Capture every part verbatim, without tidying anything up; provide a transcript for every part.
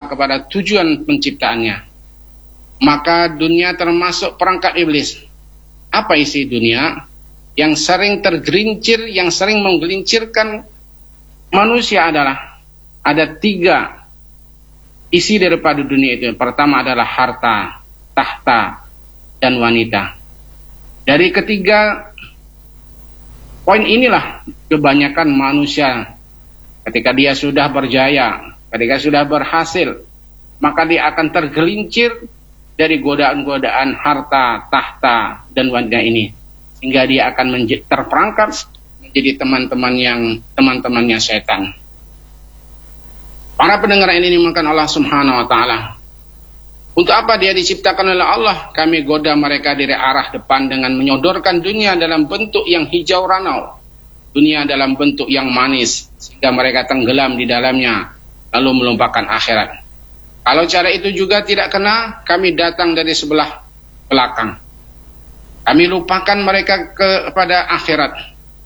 kepada tujuan penciptaannya. Maka dunia termasuk perangkap iblis. Apa isi dunia? Yang sering tergelincir, yang sering menggelincirkan manusia adalah ada tiga isi daripada dunia itu. Pertama adalah harta, tahta, dan wanita. Dari ketiga poin inilah kebanyakan manusia ketika dia sudah berjaya, ketika sudah berhasil, maka dia akan tergelincir dari godaan-godaan harta, tahta, dan wanita ini, sehingga dia akan menjadi, terperangkap menjadi teman-teman yang teman-temannya setan. Para pendengar ini dimuliakan Allah Subhanahu wa taala. Untuk apa dia diciptakan oleh Allah? Kami goda mereka dari arah depan dengan menyodorkan dunia dalam bentuk yang hijau ranau, dunia dalam bentuk yang manis, sehingga mereka tenggelam di dalamnya lalu melupakan akhirat. Kalau cara itu juga tidak kena, kami datang dari sebelah belakang. Kami lupakan mereka kepada akhirat.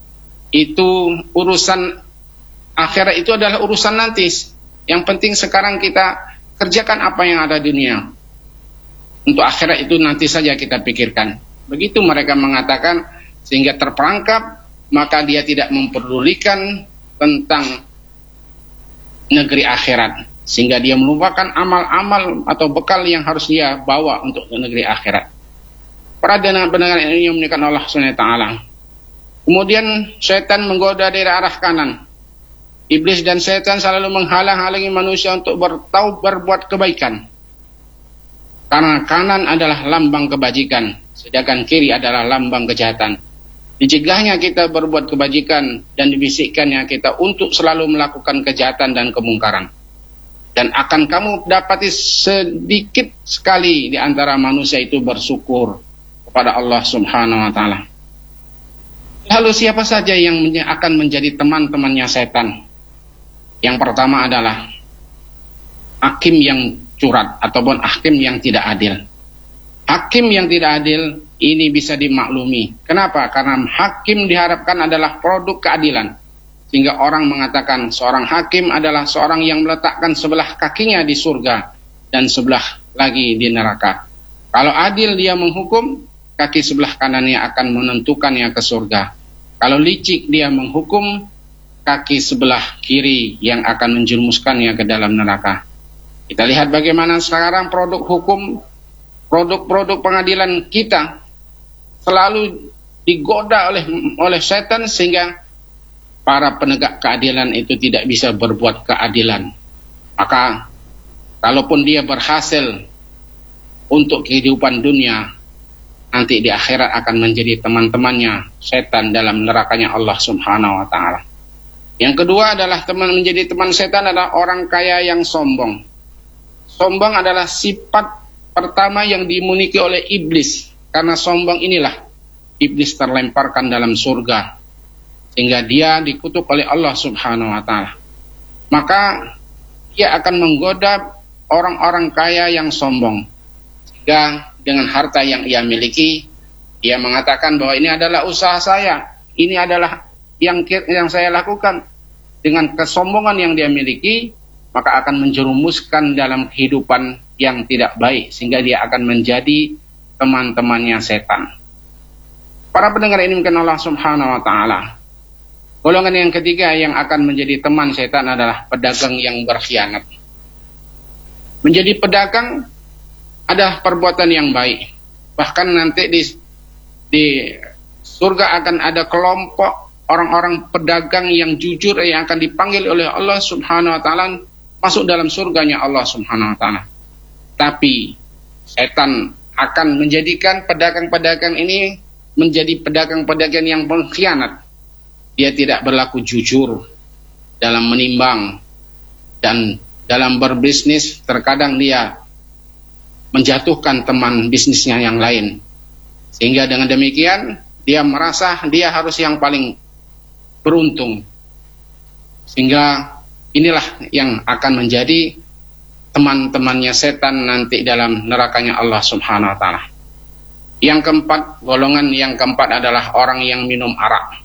Itu urusan akhirat itu adalah urusan nanti. Yang penting sekarang kita kerjakan apa yang ada di dunia. Untuk akhirat itu nanti saja kita pikirkan. Begitu mereka mengatakan, sehingga terperangkap, maka dia tidak memperdulikan tentang negeri akhirat, sehingga dia melupakan amal-amal atau bekal yang harus dia bawa untuk negeri akhirat. Para pendengar ini yang dimuliakan Allah Subhanahu wa taala. Kemudian setan menggoda dari arah kanan. Iblis dan setan selalu menghalang-halangi manusia untuk bertau berbuat kebaikan. Karena kanan adalah lambang kebajikan, sedangkan kiri adalah lambang kejahatan. Dicegahnya kita berbuat kebajikan dan dibisikkannya kita untuk selalu melakukan kejahatan dan kemungkaran. Dan akan kamu dapati sedikit sekali di antara manusia itu bersyukur kepada Allah Subhanahu wa taala. Lalu siapa saja yang akan menjadi teman-temannya setan? Yang pertama adalah hakim yang curat ataupun hakim yang tidak adil. Hakim yang tidak adil ini bisa dimaklumi. Kenapa? Karena hakim diharapkan adalah produk keadilan. Sehingga orang mengatakan seorang hakim adalah seorang yang meletakkan sebelah kakinya di surga dan sebelah lagi di neraka. Kalau adil dia menghukum, kaki sebelah kanannya akan menentukannya ke surga. Kalau licik dia menghukum, kaki sebelah kiri yang akan menjerumuskannya ke dalam neraka. Kita lihat bagaimana sekarang produk hukum, produk-produk pengadilan kita selalu digoda oleh oleh setan, sehingga para penegak keadilan itu tidak bisa berbuat keadilan. Maka kalaupun dia berhasil untuk kehidupan dunia, nanti di akhirat akan menjadi teman-temannya setan dalam nerakanya Allah Subhanahu wa taala. Yang kedua adalah teman menjadi teman setan adalah orang kaya yang sombong. Sombong adalah sifat pertama yang dimiliki oleh iblis. Karena sombong inilah iblis terlemparkan dalam surga, sehingga dia dikutuk oleh Allah Subhanahu wa taala. Maka dia akan menggoda orang-orang kaya yang sombong, sehingga dengan harta yang ia miliki, dia mengatakan bahwa ini adalah usaha saya, ini adalah yang yang saya lakukan. Dengan kesombongan yang dia miliki, maka akan menjerumuskan dalam kehidupan yang tidak baik, sehingga dia akan menjadi teman-temannya setan. Para pendengar ini mungkin Allah Subhanahu wa taala. Golongan yang ketiga yang akan menjadi teman setan adalah pedagang yang berkhianat. Menjadi pedagang ada perbuatan yang baik. Bahkan nanti di di surga akan ada kelompok orang-orang pedagang yang jujur yang akan dipanggil oleh Allah Subhanahu wa taala masuk dalam surganya Allah Subhanahu wa taala. Tapi setan akan menjadikan pedagang-pedagang ini menjadi pedagang-pedagang yang pengkhianat. Dia tidak berlaku jujur dalam menimbang dan dalam berbisnis. Terkadang dia menjatuhkan teman bisnisnya yang lain, sehingga dengan demikian dia merasa dia harus yang paling beruntung, sehingga inilah yang akan menjadi teman-temannya setan nanti dalam nerakanya Allah Subhanahu wa taala. Yang keempat, golongan yang keempat adalah orang yang minum arak.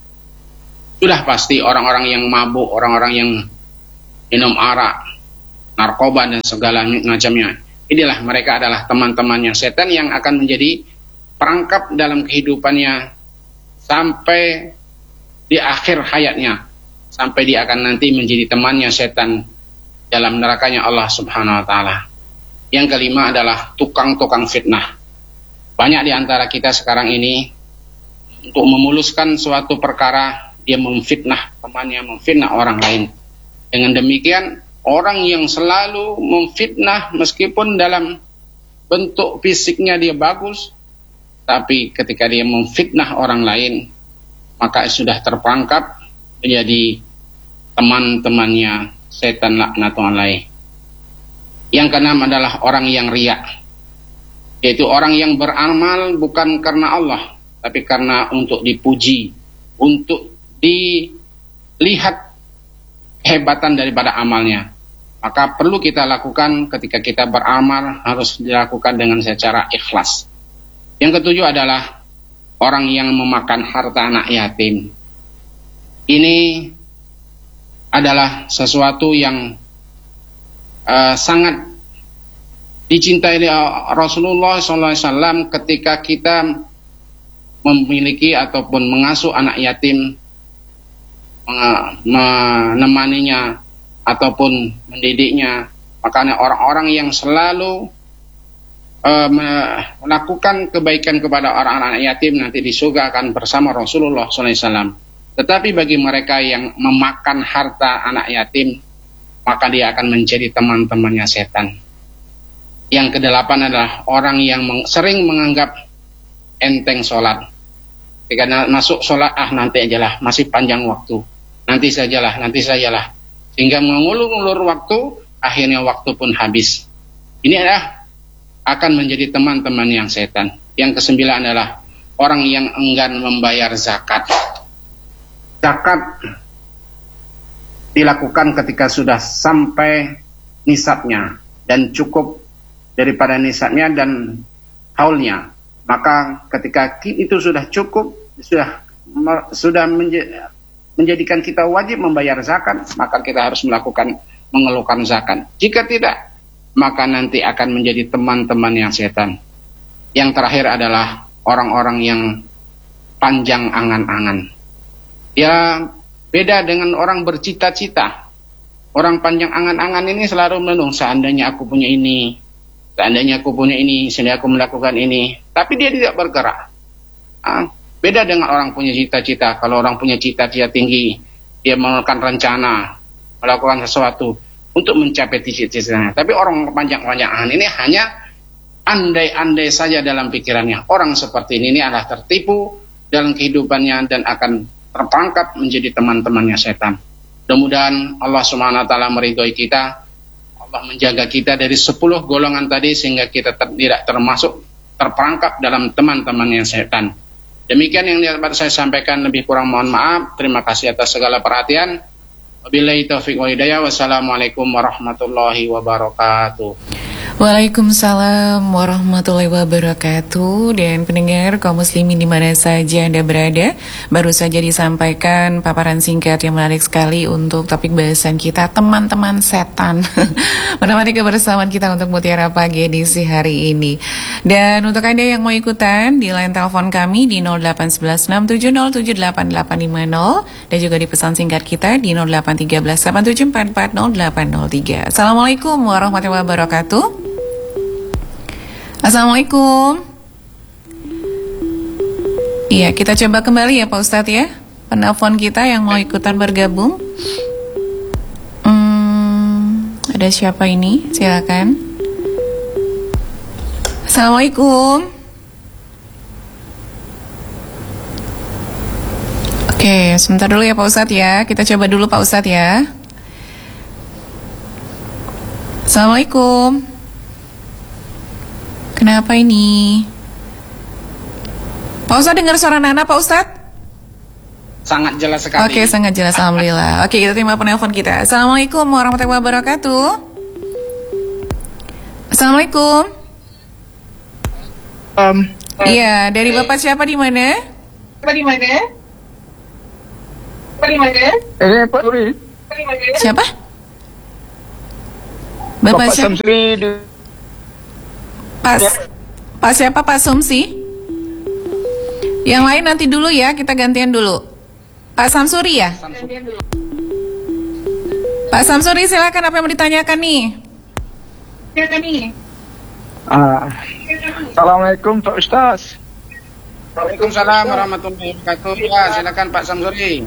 Sudah pasti orang-orang yang mabuk, orang-orang yang minum arak, narkoba dan segala macamnya. Inilah mereka adalah teman-temannya setan yang akan menjadi perangkap dalam kehidupannya sampai di akhir hayatnya, sampai dia akan nanti menjadi temannya setan dalam nerakanya Allah Subhanahu wa taala. Yang kelima adalah tukang-tukang fitnah. Banyak di antara kita sekarang ini untuk memuluskan suatu perkara dia memfitnah temannya, memfitnah orang lain. Dengan demikian orang yang selalu memfitnah meskipun dalam bentuk fisiknya dia bagus, tapi ketika dia memfitnah orang lain maka sudah terperangkap menjadi teman-temannya setan laknatullah. Yang keenam adalah orang yang riya, yaitu orang yang beramal bukan karena Allah tapi karena untuk dipuji, untuk dilihat kehebatan daripada amalnya. Maka perlu kita lakukan ketika kita beramal harus dilakukan dengan secara ikhlas. Yang ketujuh adalah orang yang memakan harta anak yatim. Ini adalah sesuatu yang uh, sangat dicintai Rasulullah shallallahu alaihi wasallam ketika kita memiliki ataupun mengasuh anak yatim, menemaninya ataupun mendidiknya. Makanya orang-orang yang selalu uh, melakukan kebaikan kepada orang-orang anak yatim nanti di surga akan bersama Rasulullah shallallahu alaihi wasallam. Tetapi bagi mereka yang memakan harta anak yatim, maka dia akan menjadi teman-temannya setan. Yang kedelapan adalah orang yang meng, sering menganggap enteng sholat. Ketika masuk sholat, ah nanti ajalah, masih panjang waktu. Nanti sajalah, nanti sajalah. Sehingga mengulur-ulur waktu, akhirnya waktu pun habis. Ini adalah akan menjadi teman-teman yang setan. Yang kesembilan adalah orang yang enggan membayar zakat. Zakat dilakukan ketika sudah sampai nisabnya dan cukup daripada nisabnya dan haulnya. Maka ketika itu sudah cukup, sudah sudah menj- menjadikan kita wajib membayar zakat, maka kita harus melakukan mengeluarkan zakat. Jika tidak, maka nanti akan menjadi teman-teman yang setan. Yang terakhir adalah orang-orang yang panjang angan-angan. Ya beda dengan orang bercita-cita. Orang panjang angan-angan ini selalu menung, seandainya aku punya ini, seandainya aku punya ini, seandainya aku melakukan ini. Tapi dia tidak bergerak. Ah, beda dengan orang punya cita-cita. Kalau orang punya cita-cita tinggi, dia melakukan rencana, melakukan sesuatu untuk mencapai cita-citanya. Tapi orang panjang-panjang angan ini hanya andai-andai saja dalam pikirannya. Orang seperti ini, ini adalah tertipu dalam kehidupannya dan akan terperangkap menjadi teman-temannya setan. Mudah-mudahan Allah Subhanahu wa taala meridhoi kita, Allah menjaga kita dari sepuluh golongan tadi sehingga kita ter, tidak termasuk terperangkap dalam teman-temannya setan. Demikian yang dapat saya sampaikan, lebih kurang mohon maaf. Terima kasih atas segala perhatian. Wabillahi taufiq wa hidayah. Wassalamualaikum warahmatullahi wabarakatuh. Waalaikumsalam warahmatullahi wabarakatuh. Dan pendengar kaum muslimin di mana saja Anda berada, baru saja disampaikan paparan singkat yang menarik sekali untuk topik bahasan kita, teman-teman setan. Menemani kebersamaan kita untuk Mutiara Pagi edisi hari ini. Dan untuk Anda yang mau ikutan, di line telepon kami di nol delapan satu satu enam tujuh nol tujuh delapan delapan lima nol dan juga di pesan singkat kita di nol delapan tiga satu delapan tujuh empat empat nol delapan nol tiga. Assalamualaikum warahmatullahi wabarakatuh. Assalamualaikum. Iya, kita coba kembali ya Pak Ustadz ya, penelpon kita yang mau ikutan bergabung. Hmm, ada siapa ini? Silakan. Assalamualaikum. Oke, sebentar dulu ya Pak Ustadz ya. Kita coba dulu Pak Ustadz ya. Assalamualaikum. Kenapa ini? Pak Ustadz dengar suara Nana Pak Ustadz? Sangat jelas sekali. Oke, sangat jelas, alhamdulillah. Oke, kita terima penelpon kita. Assalamualaikum warahmatullahi wabarakatuh. Assalamualaikum. Um, Iya, dari Bapak siapa di mana? Siapa di mana? Siapa di mana? Ini Pak Suri. Siapa? Bapak, Bapak siapa? Samsuri di... Pak, Pak siapa Pak Sumsi? Yang lain nanti dulu ya, kita gantian dulu. Pak Samsuri ya? Pak Samsuri silakan, apa yang mau ditanyakan nih? Silakan nih. Ah. Assalamualaikum Pak Ustaz. Waalaikumsalam warahmatullahi wabarakatuh. Ya, silakan Pak Samsuri.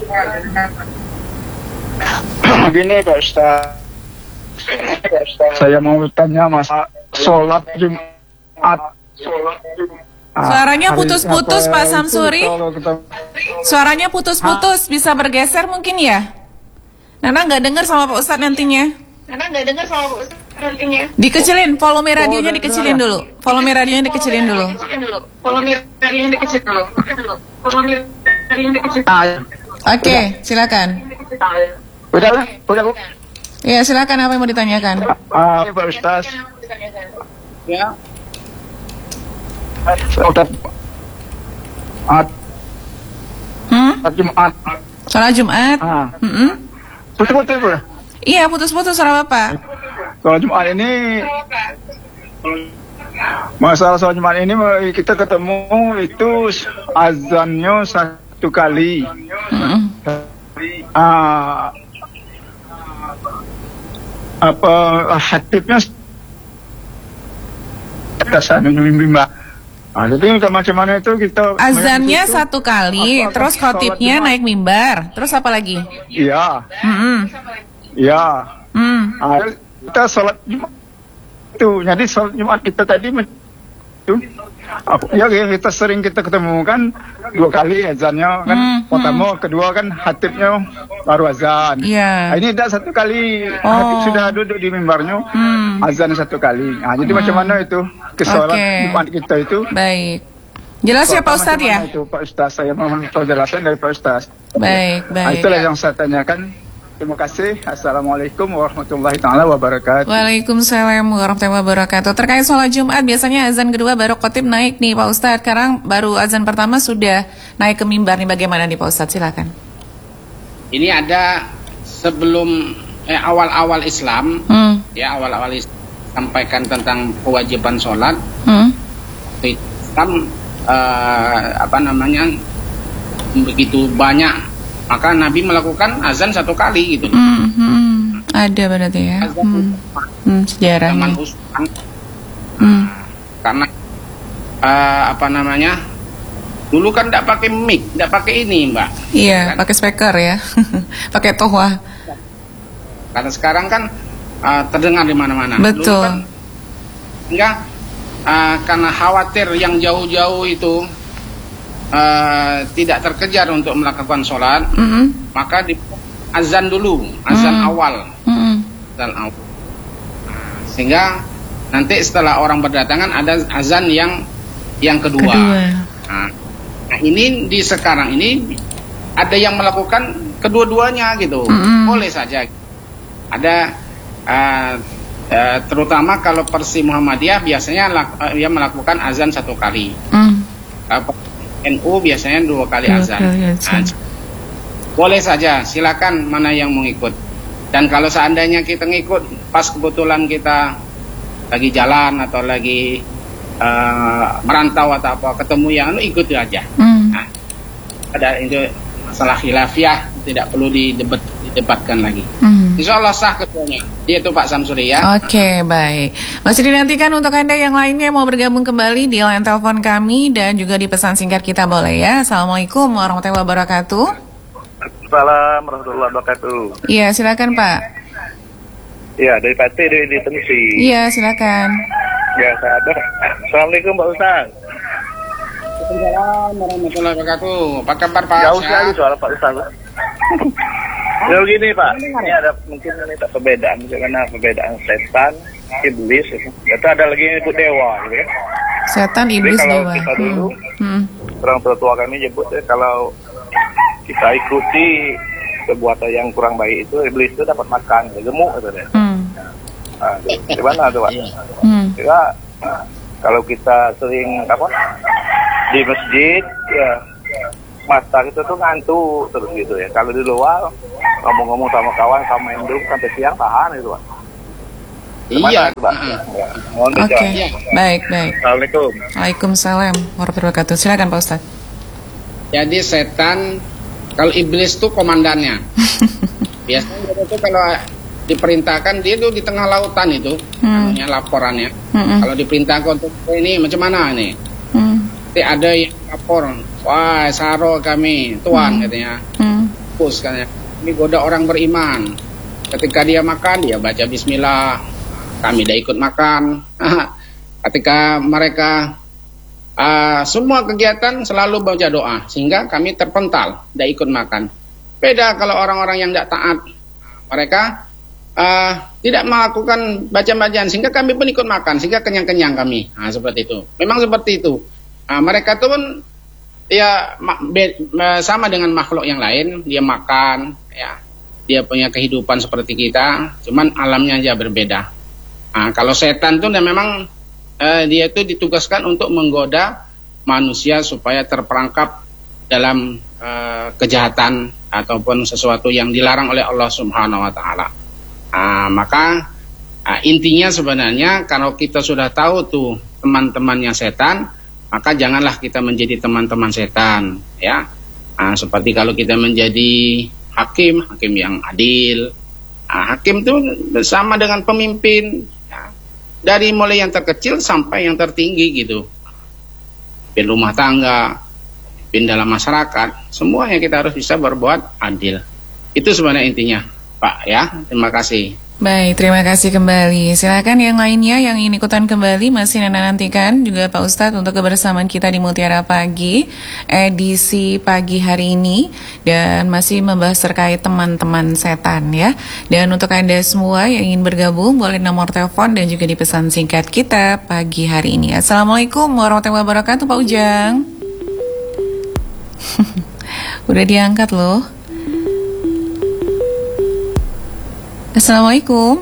Begini Pak Ustaz. Saya mau tanya masa sholat Jumat. Ah, Suaranya hari putus-putus apa Pak itu Samsuri. kalau kita- Suaranya putus-putus, bisa bergeser mungkin ya? Nana nggak dengar sama Pak Ustadz nantinya. Karena nggak dengar sama Bu Ustaz nantinya. Dikecilin, volume radionya dikecilin dulu. Volume radionya dikecilin dulu. Kecilin dulu. Volume radionya dikecilin dulu. Volume radionya dikecilin. Ah, ya. Oke, silakan. Udah lah, udah Bu. Ya, silakan, apa yang mau ditanyakan? Ah, Pak Ustaz. Ya. Sholat Jumat. Hmm? Sholat Jumat. Sholat Jumat? Ah, Mm-mm. betul-betul Bu. Iya, putus-putus suara Bapak. Sholat Jumat ini masalah sholat Jumat ini kita ketemu itu azannya satu kali. Mm-mm. Ah, apa hatibnya atasan mbak. Ah, jadi macam mana itu kita Azannya itu- satu kali, Apa- terus apa khotibnya sholat naik mimbar. Terus apa lagi? Iya, Mm-mm. iya. Hmm. Ah, kita sholat Jumat itu, jadi sholat Jumat kita tadi men- itu, apa- ya ya, kita sering kita ketemu kan dua kali azannya kan, Hmm, pertama, kedua kan hatibnya baru azan. Iya. Ah, ini tidak satu kali, Oh. hatib sudah duduk di mimbarnya, Hmm. azan satu kali. Ah, jadi macam mana itu ke sholat Oke. Jumat kita itu? Baik. Jelas ya Pak Macam Ustadz mana ya? Itu Pak Ustadz, saya mohon penjelasan dari Pak Ustadz. Baik, Ah, baik. itulah yang saya tanyakan. Terima kasih. Assalamualaikum warahmatullahi taala wabarakatuh. Waalaikumsalam warahmatullahi wabarakatuh. Terkait sholat Jumat, biasanya azan kedua baru khotib naik nih Pak Ustadz. Sekarang baru azan pertama sudah naik ke mimbar nih. Bagaimana nih Pak Ustadz? Silakan. Ini ada sebelum eh, awal-awal Islam, Hmm. ya awal-awal Islam sampaikan tentang kewajiban sholat. Hmm. Islam eh, apa namanya begitu banyak, maka Nabi melakukan azan satu kali gitu. Hmm. Hmm. Ada berarti ya. Azan Hmm. Hmm. Sejarahnya. zaman Utsman, Hmm. karena eh, apa namanya dulu kan tidak pakai mic, tidak pakai ini Mbak. Iya, Kan? pakai speaker ya. Pakai tohwa. Karena sekarang kan eh, terdengar di mana-mana. Dulu Betul. kan, enggak, eh, karena khawatir yang jauh-jauh itu eh, tidak terkejar untuk melakukan sholat, Mm-mm. maka di azan dulu, azan Hmm. awal, Mm-mm. azan awal. Sehingga nanti setelah orang berdatangan ada azan yang yang kedua. Kedua. Nah, nah, ini di sekarang ini ada yang melakukan kedua-duanya gitu, Mm-mm. boleh saja. Ada uh, uh, terutama kalau Persi Muhammadiyah biasanya lak- uh, dia melakukan azan satu kali. Mm. Kalau N U biasanya dua kali Dua azan. kali azan. Nah, boleh saja, silakan mana yang mau ikut. Dan kalau seandainya kita ngikut, pas kebetulan kita lagi jalan atau lagi uh, merantau atau apa, ketemu yang anu, ikut aja. Mm. Nah, ada itu masalah khilafiah, tidak perlu didebat, didebatkan lagi. Mm. Insya Allah sah ketuanya. Itu Pak Samsuri ya. Oke, baik. Masih dinantikan untuk Anda yang lainnya yang mau bergabung kembali di line telepon kami dan juga di pesan singkat kita boleh ya. Assalamualaikum warahmatullahi wabarakatuh. Assalamualaikum warahmatullahi wabarakatuh. Iya, silakan Pak. Ya, dari Pati dari di Tensi. Iya, silakan. Ya, saya ada. Assalamualaikum Pak Ustaz. Waalaikumsalam warahmatullahi wabarakatuh. Apa kabar Pak? Jauh Sehat? sekali soal Pak Ustaz. Ya begini Pak, ini ada mungkin ini tak perbedaan, karena perbedaan setan, iblis, itu. Itu ada lagi yang nyebut dewa, gitu ya. Setan, Jadi iblis, kalau dewa. kita dulu, Hmm. Hmm. orang tua-tua kami nyebut ya, kalau kita ikuti perbuatan yang kurang baik itu, iblis itu dapat makan, ya, gemuk gitu deh. Hmm. Nah, gimana tuh Pak? Hmm. Ya, kalau kita sering apa di masjid, ya mata kita tuh ngantuk terus gitu ya. Kalau di luar ngomong-ngomong sama kawan, sama induk sampai siang tahan gitu Pak. Iya. Pak? Uh-uh. Mohon Oke, dijawab. Iya. baik, baik. Assalamualaikum. Waalaikumsalam warahmatullahi wabarakatuh. Silakan Pak Ustadz. Jadi setan, kalau iblis tuh komandannya. Biasanya dia tuh kalau diperintahkan, dia tuh di tengah lautan itu, Hmm. namanya laporannya. Mm-mm. Kalau diperintahkan untuk ini macam mana nih? Hmm. Nanti ada yang lapor, wah saro kami, tuan katanya, Hmm. pus katanya, ini goda orang beriman. Ketika dia makan, dia baca bismillah, kami dah ikut makan. Ketika mereka uh, semua kegiatan selalu baca doa, sehingga kami terpental, dah ikut makan. Beda kalau orang-orang yang tidak taat, mereka uh, tidak melakukan bacaan-bacaan, sehingga kami pun ikut makan, sehingga kenyang-kenyang kami. Nah, seperti itu. Memang seperti itu. Nah, mereka itu pun ya be, sama dengan makhluk yang lain, dia makan, ya, dia punya kehidupan seperti kita, cuman alamnya aja berbeda. Nah, kalau setan itu memang eh, dia itu ditugaskan untuk menggoda manusia supaya terperangkap dalam eh, kejahatan ataupun sesuatu yang dilarang oleh Allah Subhanahu Wa Taala. Nah, maka nah, intinya sebenarnya kalau kita sudah tahu tuh teman-temannya setan, maka janganlah kita menjadi teman-teman setan, ya. Nah, seperti kalau kita menjadi hakim, hakim yang adil. Nah, hakim itu sama dengan pemimpin, ya. Dari mulai yang terkecil sampai yang tertinggi gitu. Pemimpin rumah tangga, pemimpin dalam masyarakat, semuanya kita harus bisa berbuat adil. Itu sebenarnya intinya, Pak, ya. Terima kasih. Baik, terima kasih kembali. Silakan yang lainnya yang ingin ikutan kembali, masih Nana nantikan juga Pak Ustadz untuk kebersamaan kita di Mutiara Pagi edisi pagi hari ini, dan masih membahas terkait teman-teman setan ya. Dan untuk Anda semua yang ingin bergabung, boleh nomor telepon dan juga di pesan singkat kita pagi hari ini. Assalamualaikum warahmatullahi wabarakatuh Pak Ujang. Udah diangkat loh. Assalamualaikum.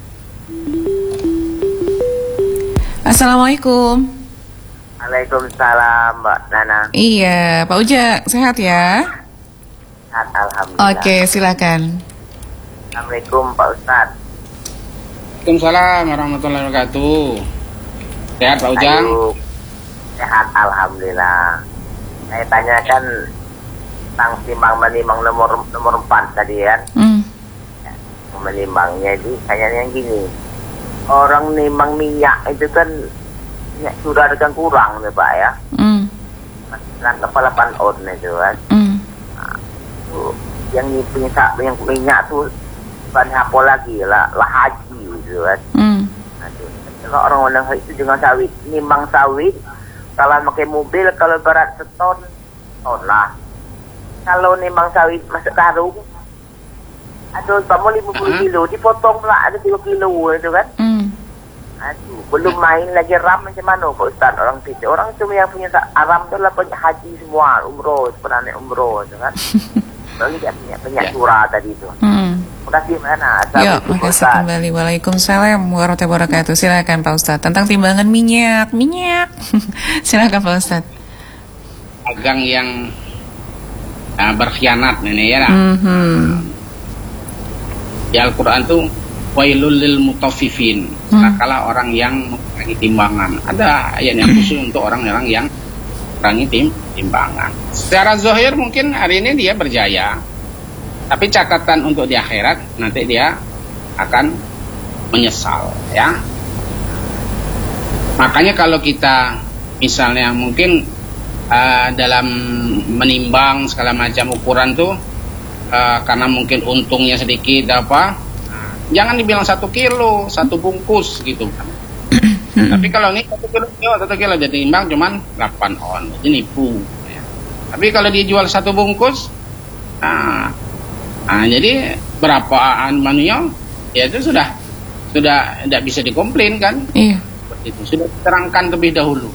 Assalamualaikum. Waalaikumsalam Mbak Nana. Iya, Pak Ujang sehat ya? Sehat, alhamdulillah. Oke, silakan. Assalamualaikum Pak Ustadz. Waalaikumsalam warahmatullahi wabarakatuh. Sehat Pak Ujang? Ayu, sehat, alhamdulillah. Saya tanyakan tentang timbang menimang nomor nomor empat tadi kan. Hmm. Menimbangnya itu kayaknya yang gini, orang nimbang minyak itu kan minyak sudah ada yang kurang nih Pak ya. Hmm. Kan kepala delapan on itu kan. Hmm. Nah, tuh, yang punya yang minyak tuh bukan apa lagi lah, lah haji gitu kan. Hmm. Nah, tuh, kalau orang orang itu dengan sawit, nimbang sawit, kalau pakai mobil kalau berat seton, ton lah. Kalau nimbang sawit masuk karung, aduh, kamu lima puluh kilo, dipotong lah ada tiga kilo itu kan. Hmm. Aduh, belum main lagi ram macam mana Pak Ustaz, orang kita. Orang cuma yang punya aram tu lah punya haji semua, umroh, pernah naik umroh tu kan. Bagi dia punya banyak surah tadi tu. Hmm. Terima kasih mana. Ya, makasih kembali. Waalaikumsalam warahmatullahi wabarakatuh. Silakan Pak Ustadz tentang timbangan minyak, minyak. Silakan Pak Ustadz. Dagang yang uh, berkhianat ini ya. Mm-hmm. Di Al-Quran tuh wailul lil mutaffifin, celakalah orang yang mengurangi timbangan. Ada ayat yang khusus untuk orang-orang yang mengurangi tim timbangan. Secara zahir mungkin hari ini dia berjaya, tapi catatan untuk di akhirat nanti dia akan menyesal, ya. Makanya kalau kita misalnya mungkin uh, dalam menimbang segala macam ukuran tuh, Uh, karena mungkin untungnya sedikit apa, nah, jangan dibilang satu kilo, satu bungkus gitu kan. Tapi kalau ini satu kilo, satu kilo jadi timbang cuman delapan on, jadi nipu. Ya. Tapi kalau dijual satu bungkus, nah, nah jadi berapaan manunya, ya itu sudah sudah tidak bisa dikomplain kan? Iya. Seperti itu sudah diterangkan terlebih dahulu.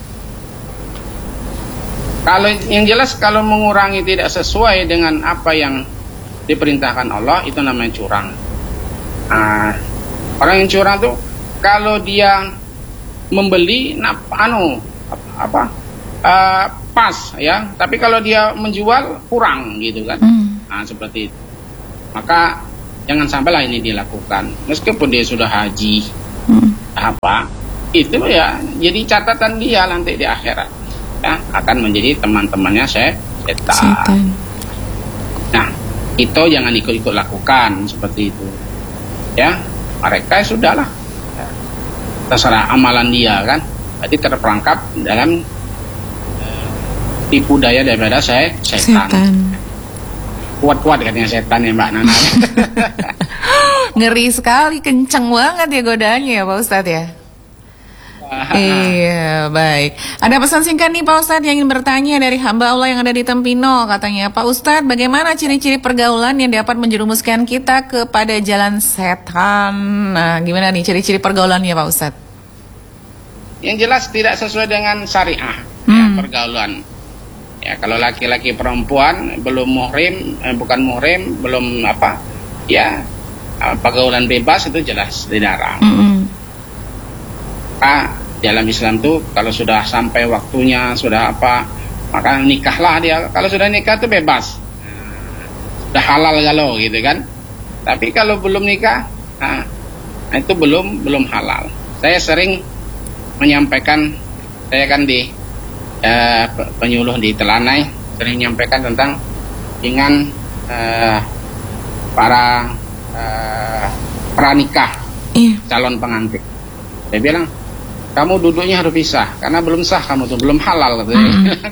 Kalau yang jelas kalau mengurangi tidak sesuai dengan apa yang diperintahkan Allah, itu namanya curang. Nah, orang yang curang tuh kalau dia membeli nah, anu apa uh, pas ya, tapi kalau dia menjual kurang gitu kan. Mm. Nah, seperti itu. Maka jangan sampailah ini dilakukan meskipun dia sudah haji, Hmm. apa itu ya jadi catatan dia nanti di akhirat, ya akan menjadi teman-temannya saya setan. Setan. Nah itu jangan ikut-ikut lakukan seperti itu ya, mereka sudahlah ya, terserah amalan dia kan, jadi terperangkap dalam eh, tipu daya daripada saya setan. Setan. Kuat-kuat katanya setan ya Mbak Nana. Ngeri sekali, kenceng banget ya godaannya ya Pak Ustadz ya. Iya, baik. Ada pesan singkat nih Pak Ustadz yang ingin bertanya dari hamba Allah yang ada di Tempino. Katanya, Pak Ustadz, bagaimana ciri-ciri pergaulan yang dapat menjerumuskan kita kepada jalan setan? Nah, gimana nih ciri-ciri pergaulannya Pak Ustadz? Yang jelas tidak sesuai dengan syariah Hmm. ya, pergaulan. Ya, kalau laki-laki perempuan belum muhrim, eh, bukan muhrim, belum apa, ya eh, pergaulan bebas itu jelas dilarang. Mm-mm. Maka dalam Islam tuh kalau sudah sampai waktunya, sudah apa, maka nikahlah dia. Kalau sudah nikah tuh bebas, sudah halal kalau gitu kan. Tapi kalau belum nikah, nah, itu belum belum halal. Saya sering menyampaikan, saya kan di Uh, penyuluh di Telanai sering menyampaikan tentang dengan uh, para uh, pranikah, Iya. calon pengantin. Saya bilang, kamu duduknya harus pisah karena belum sah kamu tuh, belum halal gitu.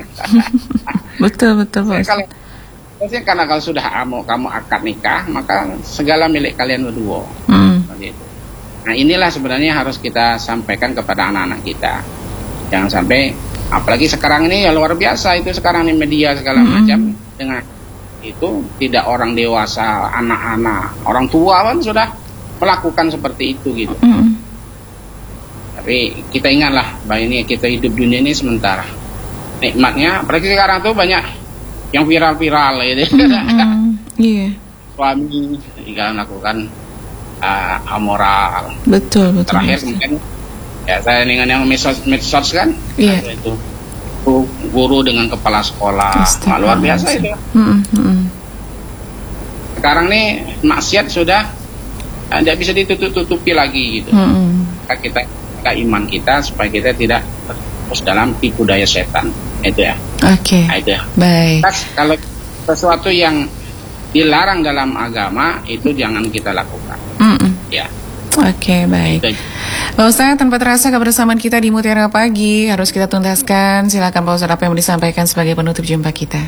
Betul betul Pak Saya Ustadz. kalau saya karena kalau sudah kamu kamu akad nikah, maka segala milik kalian berdua. Mm. Seperti itu. Nah inilah sebenarnya harus kita sampaikan kepada anak-anak kita. Jangan sampai, apalagi sekarang ini ya luar biasa itu sekarang di media segala Mm-hmm. macam, dengan itu tidak orang dewasa, anak-anak, orang tua pun sudah melakukan seperti itu gitu. Mm. Tapi kita ingatlah bahwa ini kita hidup dunia ini sementara. Nikmatnya, apalagi sekarang tuh banyak yang viral-viral gitu. Mm. Iya. Suami jika melakukan uh, amoral. Betul betul. Terakhir Pak Ustadz. mungkin ya saya dengan yang medsos, medsos kan, Iya. nah, itu guru dengan kepala sekolah, nah, luar biasa itu. Mm, mm. Sekarang nih maksiat sudah tidak bisa ditutup-tutupi lagi gitu. Mm. Maka kita kita iman kita supaya kita tidak terus dalam tipu daya setan itu ya. Oke. Nah, itu ya. Baik. Terus kalau sesuatu yang dilarang dalam agama itu jangan kita lakukan. Mm. Ya. Oke, baik. Itu. Pak Ustadz, tanpa terasa kebersamaan kita di Mutiara Pagi harus kita tuntaskan. Silakan Pak Ustadz, apa yang mau disampaikan sebagai penutup jumpa kita?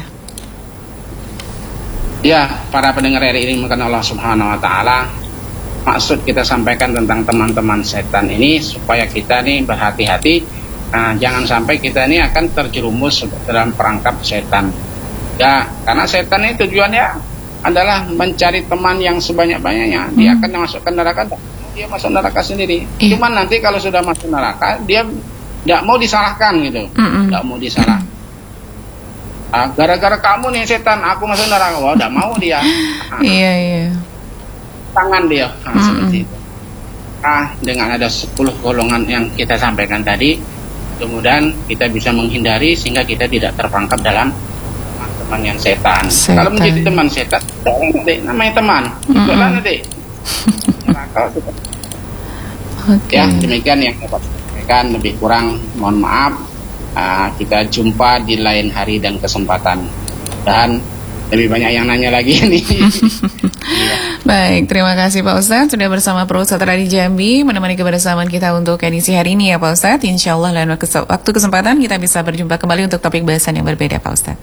Ya, para pendengar R I dimuliakan Allah Subhanahu wa taala. Maksud kita sampaikan tentang teman-teman setan ini supaya kita nih berhati-hati, nah, jangan sampai kita ini akan terjerumus dalam perangkap setan. Ya, karena setan ini tujuannya adalah mencari teman yang sebanyak-banyaknya. Dia akan masukkan neraka, dia masuk neraka sendiri. Iya. Cuman nanti kalau sudah masuk neraka, dia tidak mau disalahkan gitu, Mm-mm. tidak mau disalah. Ah, gara-gara kamu nih setan, aku masuk neraka. Wah, tidak mau dia. Ah, Iya, iya. tangan dia, nah, Mm-mm. seperti itu. Ah, dengan ada sepuluh golongan yang kita sampaikan tadi, kemudian kita bisa menghindari sehingga kita tidak terperangkap dalam teman yang setan. Setan. Kalau menjadi teman setan, nanti namanya teman, ikutlah nanti. Oke. Ya, demikian yang dapat saya sampaikan. Lebih kurang mohon maaf. Ah, kita jumpa di lain hari dan kesempatan. Dan lebih banyak yang nanya lagi nih. Baik, terima kasih Pak Ustadz sudah bersama Pro Ustadz Radi Jambi menemani kebersamaan kita untuk edisi hari ini ya Pak Ustadz. Insya Allah lain waktu kesempatan kita bisa berjumpa kembali untuk topik bahasan yang berbeda Pak Ustadz.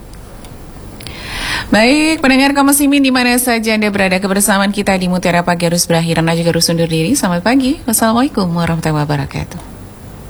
Baik, pendengar kaum muslimin di mana saja Anda berada, kebersamaan kita di Mutiara Pagi harus berakhir dan juga harus undur diri. Selamat pagi. Wassalamualaikum warahmatullahi wabarakatuh.